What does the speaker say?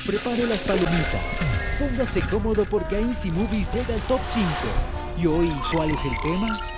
prepare las palomitas. Póngase cómodo porque Easy Movies llega al top 5. ¿Y hoy cuál es el tema?